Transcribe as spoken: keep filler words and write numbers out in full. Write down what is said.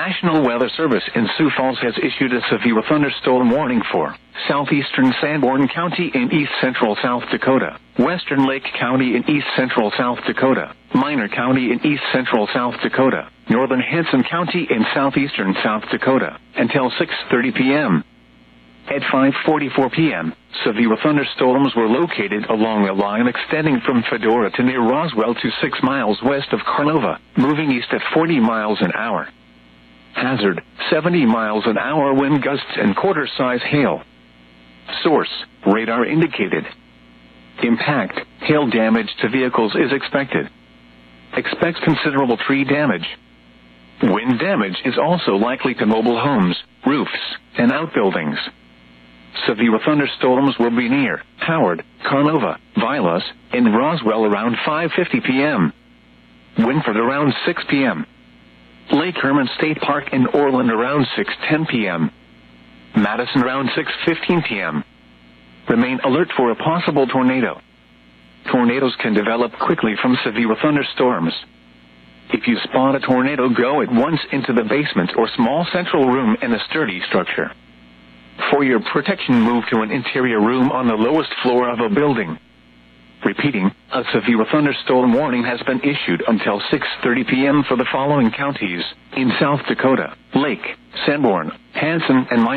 National Weather Service in Sioux Falls has issued a severe thunderstorm warning for southeastern Sanborn County in east-central South Dakota, western Lake County in east-central South Dakota, Minor County in east-central South Dakota, northern Hanson County in southeastern South Dakota, until six thirty p.m. At five forty-four p.m., severe thunderstorms were located along a line extending from Fedora to near Roswell to six miles west of Karnova, moving east at forty miles an hour. Hazard, seventy miles an hour wind gusts and quarter-size hail. Source, radar indicated. Impact, hail damage to vehicles is expected. Expects considerable tree damage. Wind damage is also likely to mobile homes, roofs, and outbuildings. Severe thunderstorms will be near Howard, Karnova, Vilas, and Roswell around five fifty p.m. Winford around six p.m. Lake Herman State Park in Orland around six ten p.m. Madison around six fifteen p.m. Remain alert for a possible tornado. Tornadoes can develop quickly from severe thunderstorms. If you spot a tornado, go at once into the basement or small central room in a sturdy structure. For your protection, move to an interior room on the lowest floor of a building. Repeating, a severe thunderstorm warning has been issued until six thirty p.m. for the following counties in South Dakota: Lake, Sanborn, Hanson, and Minor.